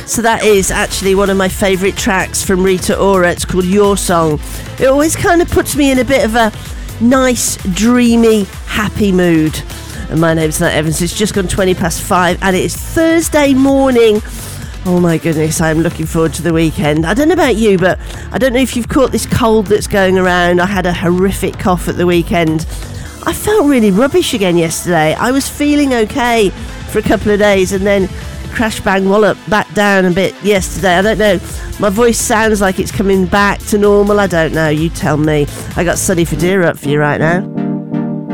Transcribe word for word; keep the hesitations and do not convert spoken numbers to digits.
So that is actually one of my favourite tracks from Rita Ora. It's called Your Song. It always kind of puts me in a bit of a nice, dreamy, happy mood. And my name's Nat Evans. It's just gone twenty past five and it is Thursday morning. Oh my goodness, I'm looking forward to the weekend. I don't know about you, but I don't know if you've caught this cold that's going around. I had a horrific cough at the weekend. I felt really rubbish again yesterday. I was feeling okay for a couple of days and then crash bang wallop back down a bit yesterday. I don't know. My voice sounds like it's coming back to normal. I don't know. You tell me. I got Sunny Federa up for you right now.